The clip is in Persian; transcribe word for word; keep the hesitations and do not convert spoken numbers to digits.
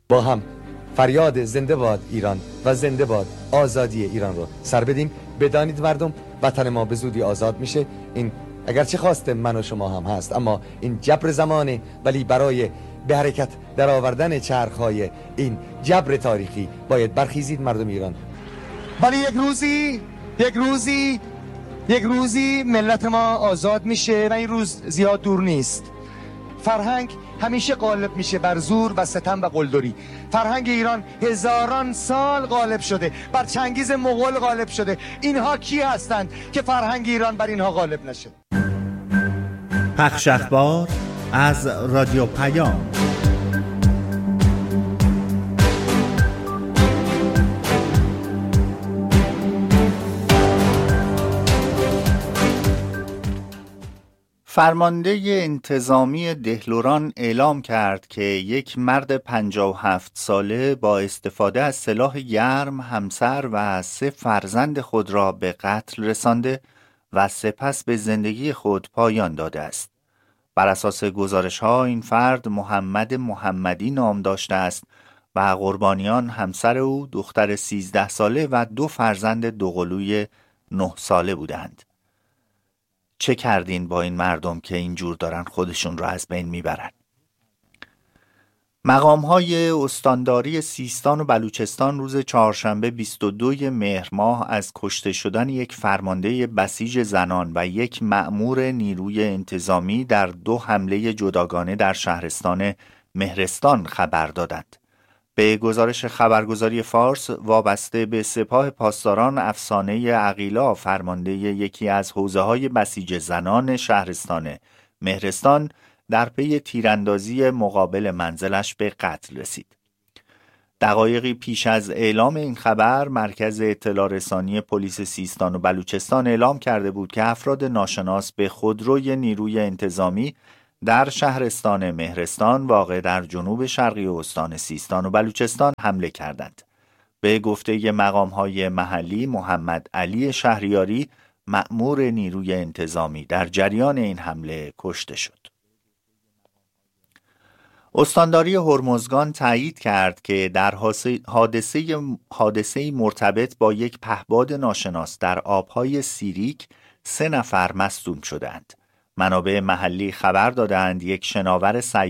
با هم فریاد زنده باد ایران و زنده باد آزادی ایران رو سر بدیم. بدانید مردم، وطن ما به زودی آزاد میشه. این اگرچه خواست من و شما هم هست، اما این جبر زمانه، ولی برای به حرکت در آوردن چرخهای این جبر تاریخی باید برخیزید مردم ایران. ولی یک روزی یک روزی یک روزی ملت ما آزاد میشه و این روز زیاد دور نیست. فرهنگ همیشه غالب میشه بر زور و ستم و قلدری. فرهنگ ایران هزاران سال غالب شده، بر چنگیز مغول غالب شده. اینها کی هستند که فرهنگ ایران بر اینها غالب نشه؟ پخش اخبار از رادیو پیام. فرمانده انتظامی دهلوران اعلام کرد که یک مرد پنجاه و هفت ساله با استفاده از سلاح گرم همسر و سه فرزند خود را به قتل رسانده و سپس به زندگی خود پایان داده است. بر اساس گزارش‌ها این فرد محمد محمدی نام داشته است و قربانیان همسر او، دختر سیزده ساله و دو فرزند دوقلوی نه ساله بودند. چه کردین با این مردم که اینجور دارن خودشون رو از بین میبرن؟ مقام‌های استانداری سیستان و بلوچستان روز چهارشنبه بیست و دوم مهر ماه از کشته شدن یک فرمانده بسیج زنان و یک مأمور نیروی انتظامی در دو حمله جداگانه در شهرستان مهرستان خبر دادند. به گزارش خبرگزاری فارس وابسته به سپاه پاسداران افسانه عقیلا، فرمانده یکی از حوزه‌های بسیج زنان شهرستان مهرستان، در پی تیراندازی مقابل منزلش به قتل رسید. دقایقی پیش از اعلام این خبر، مرکز اطلاع رسانی پلیس سیستان و بلوچستان اعلام کرده بود که افراد ناشناس به خودروی نیروی انتظامی در شهرستان مهرستان واقع در جنوب شرقی استان سیستان و بلوچستان حمله کردند. به گفته مقام‌های محلی، محمد علی شهریاری، مأمور نیروی انتظامی، در جریان این حمله کشته شد. استانداری هرمزگان تایید کرد که در حادثه حادثه مرتبط با یک پهپاد ناشناس در آبهای سیریک سه نفر مصدوم شدند. منابع محلی خبر دادند یک شناور سیار